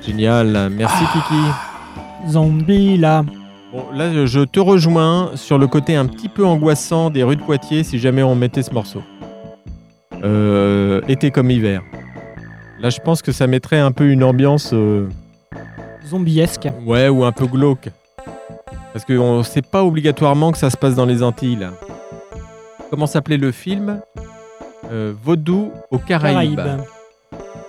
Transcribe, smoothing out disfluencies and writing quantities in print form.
Génial, merci Kiki. Zombie là. Bon, là, je te rejoins sur le côté un petit peu angoissant des rues de Poitiers si jamais on mettait ce morceau. Été comme hiver. Là, je pense que ça mettrait un peu une ambiance... Zombiesque. Ouais, ou un peu glauque. Parce que c'est pas obligatoirement que ça se passe dans les Antilles, là. Comment s'appelait le film Vaudou aux Caraïbes.